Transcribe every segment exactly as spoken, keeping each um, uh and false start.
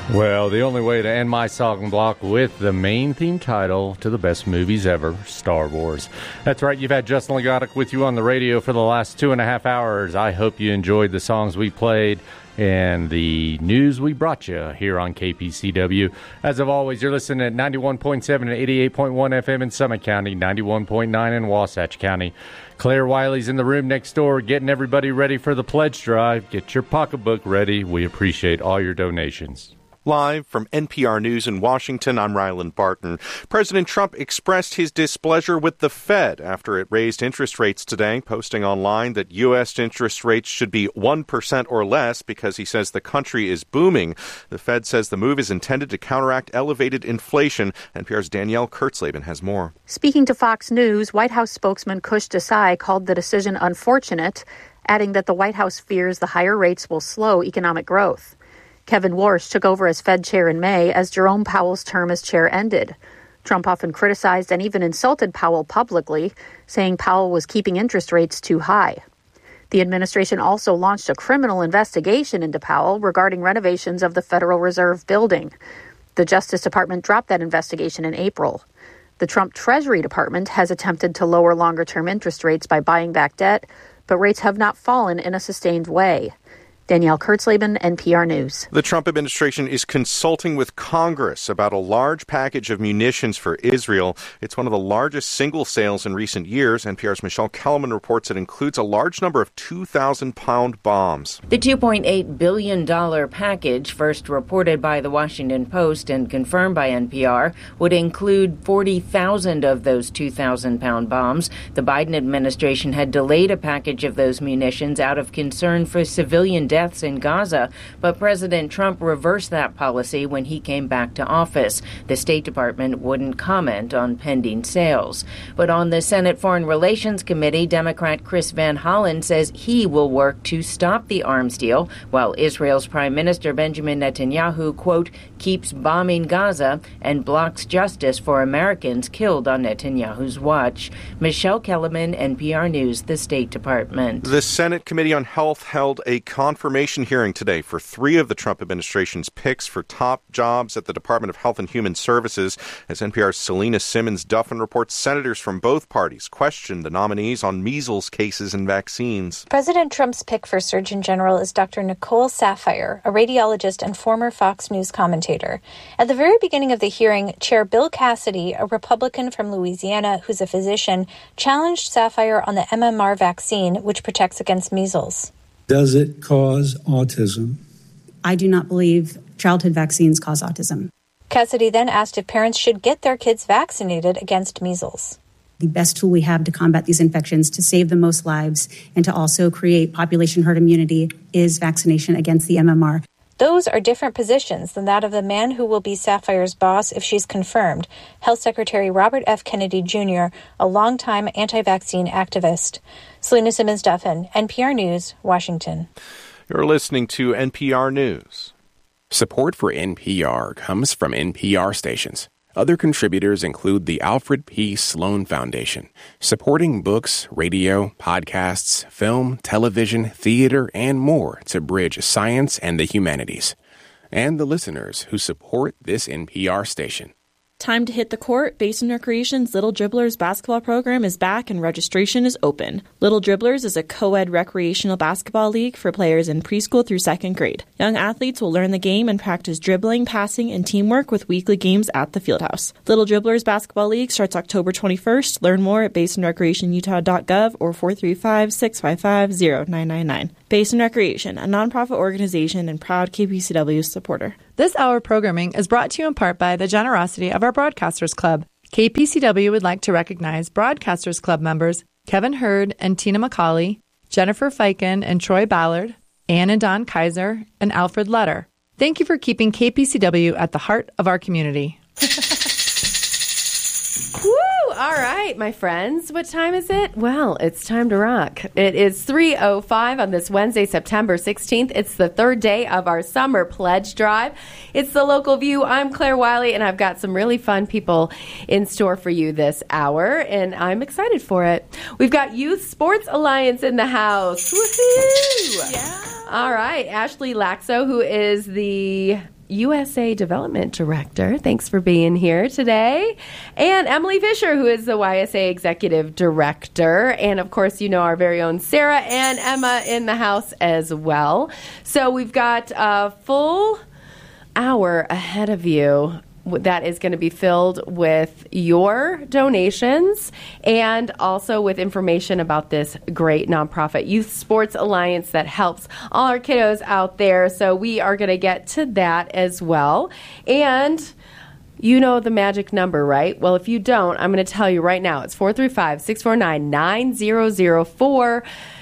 Well, the only way to end my song block with the main theme title to the best movies ever, Star Wars. That's right, you've had Justin Legatic with you on the radio for the last two and a half hours. I hope you enjoyed the songs we played and the news we brought you here on K P C W. As of always, you're listening at ninety-one point seven and eighty-eight point one F M in Summit County, ninety-one point nine in Wasatch County. Claire Wiley's in the room next door getting everybody ready for the pledge drive. Get your pocketbook ready. We appreciate all your donations. Live from N P R News in Washington, I'm Ryland Barton. President Trump expressed his displeasure with the Fed after it raised interest rates today, posting online that U S interest rates should be one percent or less because he says the country is booming. The Fed says the move is intended to counteract elevated inflation. N P R's Danielle Kurtzleben has more. Speaking to Fox News, White House spokesman Kush Desai called the decision unfortunate, adding that the White House fears the higher rates will slow economic growth. Kevin Warsh took over as Fed chair in May as Jerome Powell's term as chair ended. Trump often criticized and even insulted Powell publicly, saying Powell was keeping interest rates too high. The administration also launched a criminal investigation into Powell regarding renovations of the Federal Reserve building. The Justice Department dropped that investigation in April. The Trump Treasury Department has attempted to lower longer-term interest rates by buying back debt, but rates have not fallen in a sustained way. Danielle Kurtzleben, N P R News. The Trump administration is consulting with Congress about a large package of munitions for Israel. It's one of the largest single sales in recent years. N P R's Michelle Kellerman reports it includes a large number of two thousand pound bombs. The two point eight billion dollars package, first reported by the Washington Post and confirmed by N P R, would include forty thousand of those two thousand pound bombs. The Biden administration had delayed a package of those munitions out of concern for civilian deaths in Gaza, but President Trump reversed that policy when he came back to office. The State Department wouldn't comment on pending sales. But on the Senate Foreign Relations Committee, Democrat Chris Van Hollen says he will work to stop the arms deal, while Israel's Prime Minister Benjamin Netanyahu, quote, keeps bombing Gaza and blocks justice for Americans killed on Netanyahu's watch. Michelle Kellerman, N P R News, the State Department. The Senate Committee on Health held a conference Confirmation hearing today for three of the Trump administration's picks for top jobs at the Department of Health and Human Services. As N P R's Selena Simmons-Duffin reports, senators from both parties questioned the nominees on measles cases and vaccines. President Trump's pick for Surgeon General is Doctor Nicole Saphier, a radiologist and former Fox News commentator. At the very beginning of the hearing, Chair Bill Cassidy, a Republican from Louisiana who's a physician, challenged Saphier on the M M R vaccine, which protects against measles. Does it cause autism? I do not believe childhood vaccines cause autism. Cassidy then asked if parents should get their kids vaccinated against measles. The best tool we have to combat these infections, to save the most lives, and to also create population herd immunity is vaccination against the M M R. Those are different positions than that of the man who will be Saphier's boss if she's confirmed, Health Secretary Robert F. Kennedy Junior, a longtime anti-vaccine activist. Selena Simmons-Duffin, N P R News, Washington. You're listening to N P R News. Support for N P R comes from N P R stations. Other contributors include the Alfred P. Sloan Foundation, supporting books, radio, podcasts, film, television, theater, and more to bridge science and the humanities. And the listeners who support this N P R station. Time to hit the court. Basin Recreation's Little Dribblers basketball program is back and registration is open. Little Dribblers is a co-ed recreational basketball league for players in preschool through second grade. Young athletes will learn the game and practice dribbling, passing, and teamwork with weekly games at the Fieldhouse. Little Dribblers basketball league starts October twenty-first. Learn more at basin recreation utah dot gov or four three five, six five five, zero nine nine nine. Basin Recreation, a nonprofit organization and proud K P C W supporter. This hour of programming is brought to you in part by the generosity of our Broadcasters Club. K P C W would like to recognize Broadcasters Club members Kevin Hurd and Tina McCauley, Jennifer Fiken and Troy Ballard, Ann and Don Kaiser, and Alfred Letter. Thank you for keeping K P C W at the heart of our community. Woo! All right, my friends. What time is it? Well, it's time to rock. It is three oh five on this Wednesday, September sixteenth. It's the third day of our summer pledge drive. It's the Local View. I'm Claire Wiley, and I've got some really fun people in store for you this hour, and I'm excited for it. We've got Youth Sports Alliance in the house. Woohoo! Yeah. All right. Ashley Laxo, who is the U S A Development Director. Thanks for being here today. And Emily Fisher, who is the Y S A Executive Director. And, of course, you know our very own Sarah and Emma in the house as well. So we've got a full hour ahead of you that is going to be filled with your donations and also with information about this great nonprofit Youth Sports Alliance that helps all our kiddos out there. So we are going to get to that as well. And you know the magic number, right? Well, if you don't, I'm going to tell you right now. It's four three five, six four nine, nine zero zero four.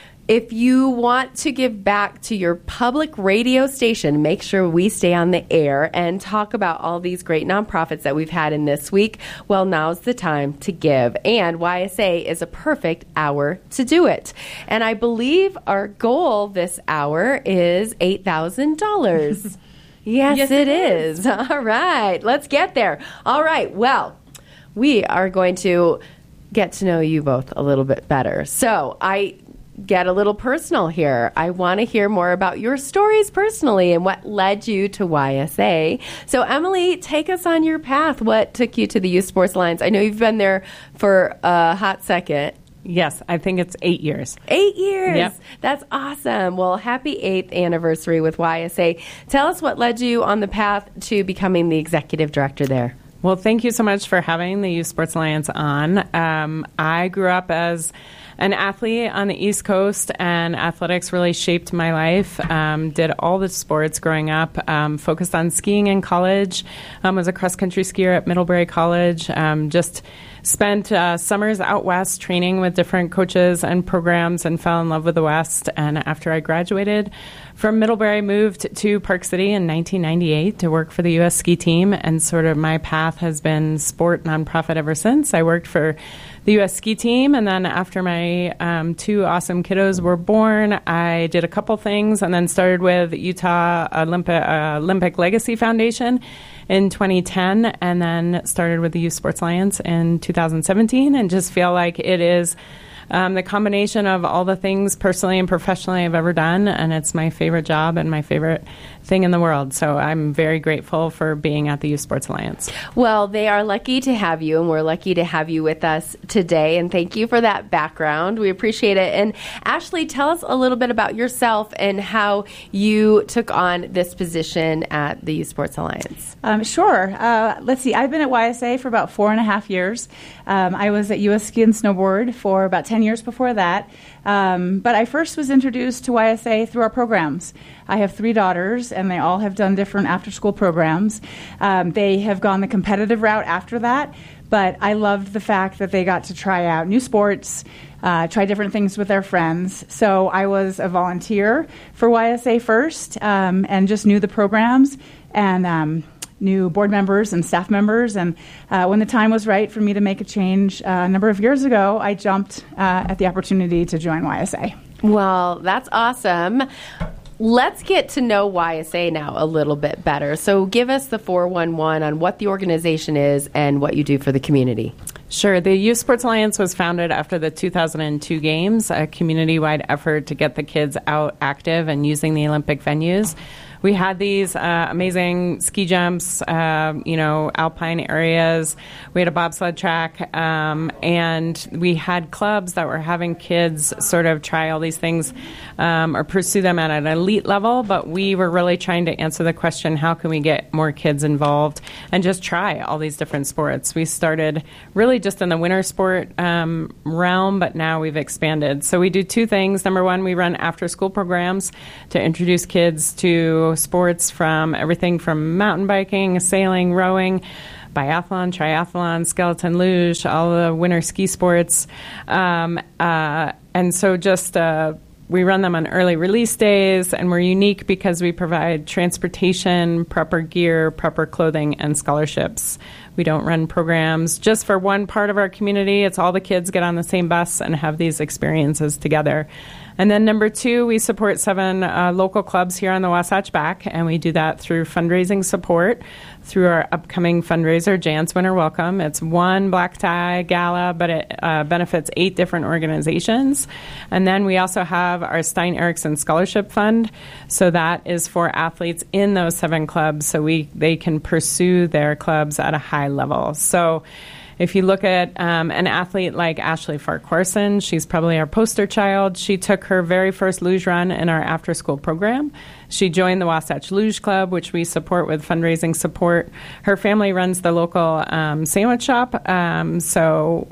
If you want to give back to your public radio station, make sure we stay on the air and talk about all these great nonprofits that we've had in this week. Well, now's the time to give. And Y S A is a perfect hour to do it. And I believe our goal this hour is eight thousand dollars. Yes, yes, it, it is. is. All right. Let's get there. All right. Well, we are going to get to know you both a little bit better. So I get a little personal here. I want to hear more about your stories personally and what led you to Y S A. So, Emily, take us on your path. What took you to the Youth Sports Alliance? I know you've been there for a hot second. Yes, I think it's eight years. Eight years. Yep. That's awesome. Well, happy eighth anniversary with Y S A. Tell us what led you on the path to becoming the executive director there. Well, thank you so much for having the Youth Sports Alliance on. Um, I grew up as an athlete on the East Coast, and athletics really shaped my life. Um, did all the sports growing up, um, focused on skiing in college, um, was a cross-country skier at Middlebury College, um, just spent uh, summers out west training with different coaches and programs and fell in love with the West. And after I graduated from Middlebury, moved to Park City in nineteen ninety-eight to work for the U S ski team. And sort of my path has been sport nonprofit ever since. I worked for the U S ski team. And then after my um, two awesome kiddos were born, I did a couple things and then started with Utah Olympic, uh, Olympic Legacy Foundation in twenty ten, and then started with the Youth Sports Alliance in two thousand seventeen, and just feel like it is um, the combination of all the things personally and professionally I've ever done, and it's my favorite job and my favorite thing in the world. So I'm very grateful for being at the Youth Sports Alliance. Well, they are lucky to have you, and we're lucky to have you with us today, and thank you for that background. We appreciate it. And Ashley, tell us a little bit about yourself and how you took on this position at the Youth Sports Alliance. Um, sure. Uh, let's see. I've been at Y S A for about four and a half years. Um, I was at U S Ski and Snowboard for about ten years before that. Um, but I first was introduced to Y S A through our programs. I have three daughters, and they all have done different after-school programs. Um, they have gone the competitive route after that, but I loved the fact that they got to try out new sports, uh, try different things with their friends. So I was a volunteer for Y S A first, um, and just knew the programs and um, knew board members and staff members. And uh, when the time was right for me to make a change uh, a number of years ago, I jumped uh, at the opportunity to join Y S A. Well, that's awesome. Let's get to know Y S A now a little bit better. So give us the four one one on what the organization is and what you do for the community. Sure. The Youth Sports Alliance was founded after the two thousand two Games, a community-wide effort to get the kids out active and using the Olympic venues. We had these uh, amazing ski jumps, uh, you know, alpine areas. We had a bobsled track, um, and we had clubs that were having kids sort of try all these things um, or pursue them at an elite level. But we were really trying to answer the question, how can we get more kids involved and just try all these different sports? We started really just in the winter sport um, realm, but now we've expanded. So we do two things. Number one, we run after-school programs to introduce kids to sports, from everything from mountain biking, sailing, rowing, biathlon, triathlon, skeleton luge, all the winter ski sports. Um, uh, and so just uh, we run them on early release days, and we're unique because we provide transportation, proper gear, proper clothing, and scholarships. We don't run programs just for one part of our community. It's all the kids get on the same bus and have these experiences together. And then number two, we support seven uh, local clubs here on the Wasatch Back, and we do that through fundraising support through our upcoming fundraiser, Jan's Winter Welcome. It's one black tie gala, but it uh, benefits eight different organizations. And then we also have our Stein Eriksen Scholarship Fund. So that is for athletes in those seven clubs, so we they can pursue their clubs at a high level. So if you look at um, an athlete like Ashley Farquharson, she's probably our poster child. She took her very first luge run in our after-school program. She joined the Wasatch Luge Club, which we support with fundraising support. Her family runs the local um, sandwich shop, um, so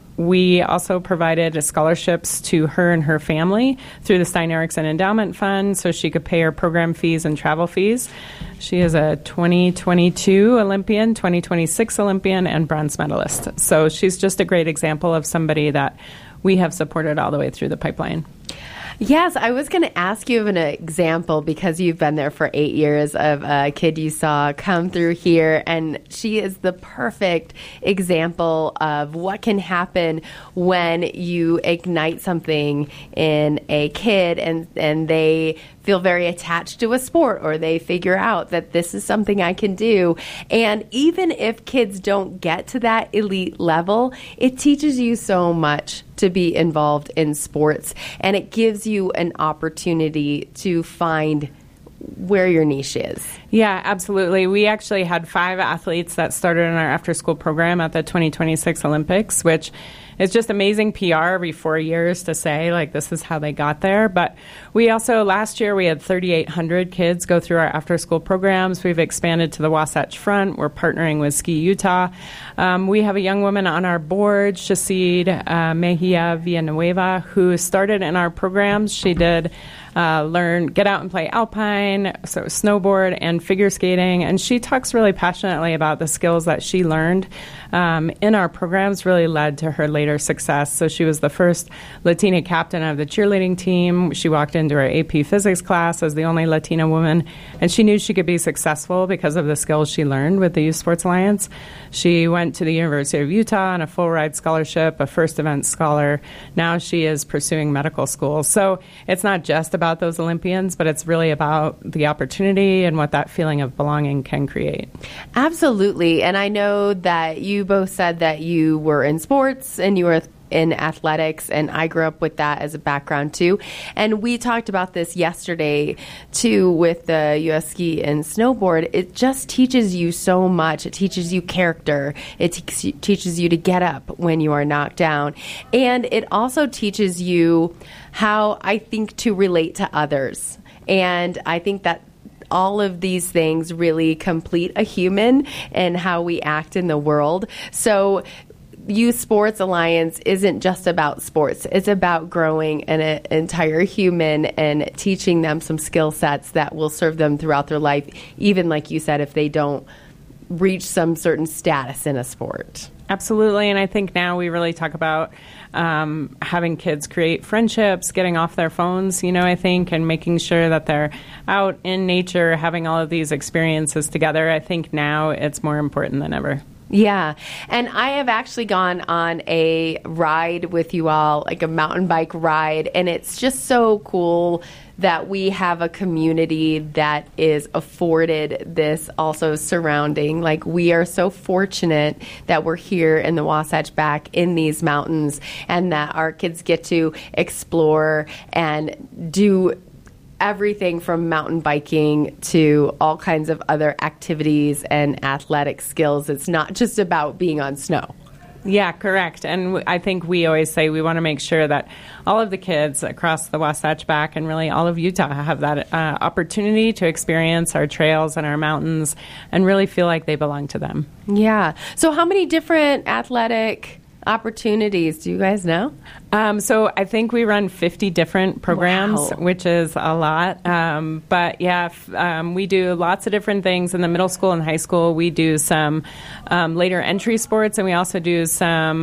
we also provided scholarships to her and her family through the Stein Eriksen Endowment Fund so she could pay her program fees and travel fees. She is a twenty twenty-two Olympian, twenty twenty-six Olympian, and bronze medalist. So she's just a great example of somebody that we have supported all the way through the pipeline. Yes, I was going to ask you of an example because you've been there for eight years of a kid you saw come through here, and she is the perfect example of what can happen when you ignite something in a kid and, and they feel very attached to a sport, or they figure out that this is something I can do. And even if kids don't get to that elite level, it teaches you so much to be involved in sports, and it gives you an opportunity to find where your niche is. Yeah, absolutely. We actually had five athletes that started in our after-school program at the twenty twenty-six Olympics, which is just amazing P R every four years to say, like, this is how they got there. But we also, last year, we had thirty-eight hundred kids go through our after-school programs. We've expanded to the Wasatch Front. We're partnering with Ski Utah. Um, we have a young woman on our board, Shasid uh, Mejia Villanueva, who started in our programs. She did Uh, learn, get out and play alpine, so snowboard and figure skating. And she talks really passionately about the skills that she learned um, in our programs really led to her later success. So she was the first Latina captain of the cheerleading team. She walked into her A P physics class as the only Latina woman, and she knew she could be successful because of the skills she learned with the Youth Sports Alliance. She went to the University of Utah on a full ride scholarship, a first event scholar. Now she is pursuing medical school. So it's not just about those Olympians, but it's really about the opportunity and what that feeling of belonging can create. Absolutely. And I know that you both said that you were in sports and you were in athletics, and I grew up with that as a background too. And we talked about this yesterday too with the U S Ski and Snowboard. It just teaches you so much. It teaches you character. It te- teaches you to get up when you are knocked down. And it also teaches you how, I think, to relate to others. And I think that all of these things really complete a human and how we act in the world. So Youth Sports Alliance isn't just about sports. It's about growing an, an entire human and teaching them some skill sets that will serve them throughout their life, even, like you said, if they don't reach some certain status in a sport. Absolutely. And I think now we really talk about um, having kids create friendships, getting off their phones, you know, I think, and making sure that they're out in nature, having all of these experiences together. I think now it's more important than ever. Yeah. And I have actually gone on a ride with you all, like a mountain bike ride, and it's just so cool that we have a community that is afforded this also surrounding. Like, we are so fortunate that we're here in the Wasatch Back in these mountains, and that our kids get to explore and do everything from mountain biking to all kinds of other activities and athletic skills. It's not just about being on snow. Yeah, correct. And w- I think we always say we want to make sure that all of the kids across the Wasatch Back and really all of Utah have that uh, opportunity to experience our trails and our mountains and really feel like they belong to them. Yeah. So how many different athletic opportunities do you guys know? Um, so I think we run fifty different programs, Wow. which is a lot. Um, but yeah, f- um, we do lots of different things in the middle school and high school. We do some um, later entry sports, and we also do some